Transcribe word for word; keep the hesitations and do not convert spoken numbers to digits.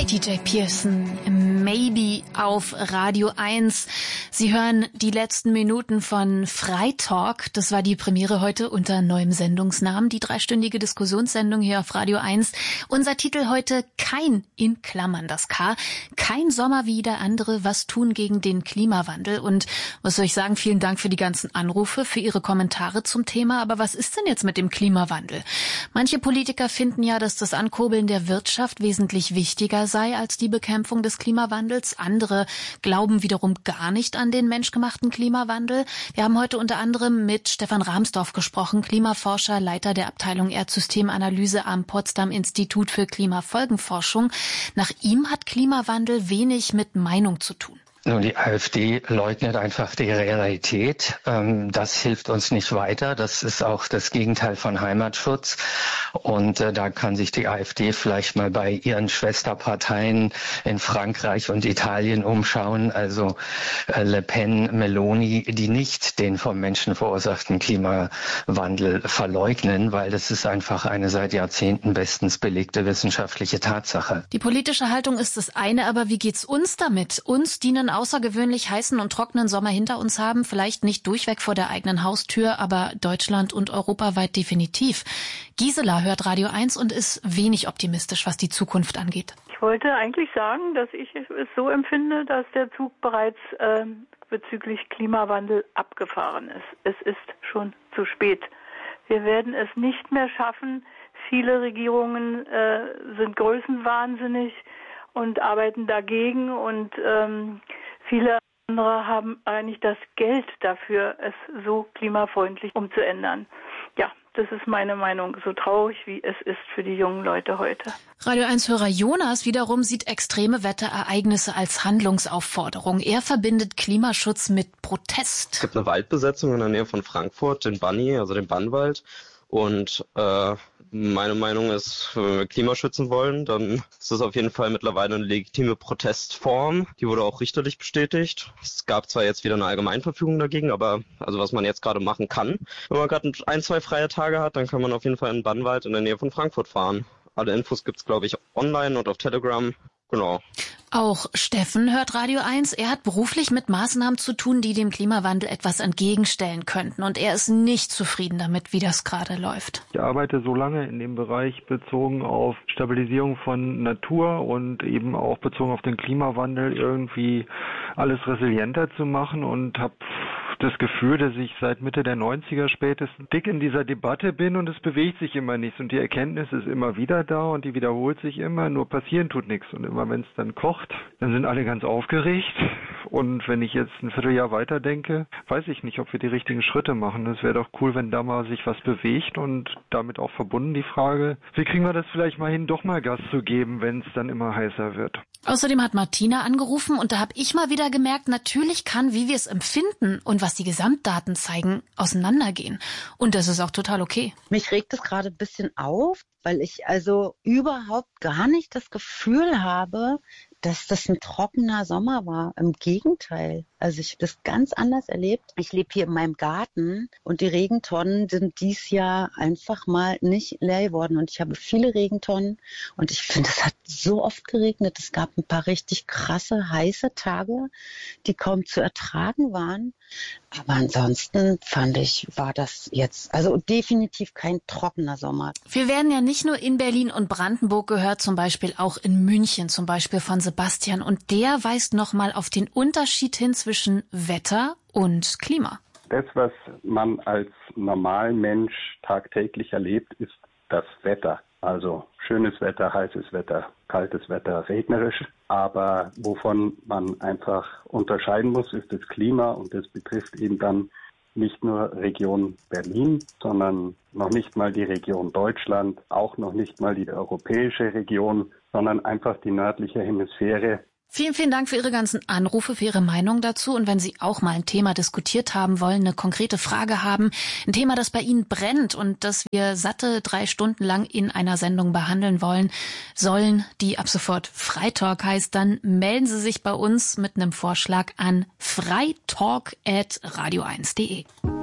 D J Pearson, Maybe auf Radio eins. Sie hören die letzten Minuten von Freitalk. Das war die Premiere heute unter neuem Sendungsnamen. Die dreistündige Diskussionssendung hier auf Radio eins. Unser Titel heute: Kein, in Klammern das K, kein Sommer wie der andere, was tun gegen den Klimawandel. Und was soll ich sagen, vielen Dank für die ganzen Anrufe, für Ihre Kommentare zum Thema. Aber was ist denn jetzt mit dem Klimawandel? Manche Politiker finden ja, dass das Ankurbeln der Wirtschaft wesentlich wichtiger sei als die Bekämpfung des Klimawandels. Andere glauben wiederum gar nicht an den menschgemachten Klimawandel. Wir haben heute unter anderem mit Stefan Rahmsdorf gesprochen, Klimaforscher, Leiter der Abteilung Erdsystemanalyse am Potsdam Institut für Klimafolgenforschung. Nach ihm hat Klimawandel wenig mit Meinung zu tun. Nun, die AfD leugnet einfach die Realität. Das hilft uns nicht weiter. Das ist auch das Gegenteil von Heimatschutz. Und äh, da kann sich die AfD vielleicht mal bei ihren Schwesterparteien in Frankreich und Italien umschauen. Also äh, Le Pen, Meloni, die nicht den vom Menschen verursachten Klimawandel verleugnen, weil das ist einfach eine seit Jahrzehnten bestens belegte wissenschaftliche Tatsache. Die politische Haltung ist das eine, aber wie geht's uns damit? Uns, die einen außergewöhnlich heißen und trockenen Sommer hinter uns haben, vielleicht nicht durchweg vor der eigenen Haustür, aber Deutschland und europaweit definitiv. Gisela hört Radio eins und ist wenig optimistisch, was die Zukunft angeht. Ich wollte eigentlich sagen, dass ich es so empfinde, dass der Zug bereits äh, bezüglich Klimawandel abgefahren ist. Es ist schon zu spät. Wir werden es nicht mehr schaffen. Viele Regierungen äh, sind größenwahnsinnig und arbeiten dagegen, und ähm, viele andere haben eigentlich das Geld dafür, es so klimafreundlich umzuändern. Ja, das ist meine Meinung, so traurig wie es ist für die jungen Leute heute. Radio eins-Hörer Jonas wiederum sieht extreme Wetterereignisse als Handlungsaufforderung. Er verbindet Klimaschutz mit Protest. Es gibt eine Waldbesetzung in der Nähe von Frankfurt, den Banni, also den Bannwald. Und äh, meine Meinung ist, wenn wir Klima schützen wollen, dann ist das auf jeden Fall mittlerweile eine legitime Protestform. Die wurde auch richterlich bestätigt. Es gab zwar jetzt wieder eine Allgemeinverfügung dagegen, aber also was man jetzt gerade machen kann, wenn man gerade ein, zwei freie Tage hat, dann kann man auf jeden Fall in den Bannwald in der Nähe von Frankfurt fahren. Alle Infos gibt's, glaube ich, online und auf Telegram. Genau. Auch Steffen hört Radio eins. Er hat beruflich mit Maßnahmen zu tun, die dem Klimawandel etwas entgegenstellen könnten. Und er ist nicht zufrieden damit, wie das gerade läuft. Ich arbeite so lange in dem Bereich bezogen auf Stabilisierung von Natur und eben auch bezogen auf den Klimawandel irgendwie alles resilienter zu machen, und habe das Gefühl, dass ich seit Mitte der neunziger spätestens dick in dieser Debatte bin, und es bewegt sich immer nichts. Und die Erkenntnis ist immer wieder da und die wiederholt sich immer, nur passieren tut nichts. Und immer wenn es dann kocht, dann sind alle ganz aufgeregt. Und wenn ich jetzt ein Vierteljahr weiterdenke, weiß ich nicht, ob wir die richtigen Schritte machen. Es wäre doch cool, wenn da mal sich was bewegt, und damit auch verbunden die Frage, wie kriegen wir das vielleicht mal hin, doch mal Gas zu geben, wenn es dann immer heißer wird. Außerdem hat Martina angerufen, und da habe ich mal wieder gemerkt, natürlich kann, wie wir es empfinden und was die Gesamtdaten zeigen, auseinandergehen. Und das ist auch total okay. Mich regt es gerade ein bisschen auf, weil ich also überhaupt gar nicht das Gefühl habe, dass das ein trockener Sommer war. Im Gegenteil. Also ich habe das ganz anders erlebt. Ich lebe hier in meinem Garten, und die Regentonnen sind dies Jahr einfach mal nicht leer geworden. Und ich habe viele Regentonnen, und ich finde, es hat so oft geregnet. Es gab ein paar richtig krasse, heiße Tage, die kaum zu ertragen waren. Aber ansonsten fand ich, war das jetzt also definitiv kein trockener Sommer. Wir werden ja nicht nur in Berlin und Brandenburg gehört, zum Beispiel auch in München, zum Beispiel von Sebastian. Und der weist nochmal auf den Unterschied hin zwischen Wetter und Klima. Das, was man als Normalmensch tagtäglich erlebt, ist das Wetter. Also schönes Wetter, heißes Wetter, kaltes Wetter, regnerisch. Aber wovon man einfach unterscheiden muss, ist das Klima. Und das betrifft eben dann nicht nur Region Berlin, sondern noch nicht mal die Region Deutschland, auch noch nicht mal die europäische Region, sondern einfach die nördliche Hemisphäre. Vielen, vielen Dank für Ihre ganzen Anrufe, für Ihre Meinung dazu. Und wenn Sie auch mal ein Thema diskutiert haben wollen, eine konkrete Frage haben, ein Thema, das bei Ihnen brennt und das wir satte drei Stunden lang in einer Sendung behandeln wollen, sollen, die ab sofort Freitalk heißt, dann melden Sie sich bei uns mit einem Vorschlag an freitalk at radio eins punkt de.